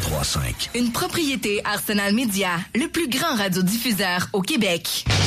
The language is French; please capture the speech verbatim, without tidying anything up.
trois cinq. Une propriété Arsenal Média, le plus grand radiodiffuseur au Québec.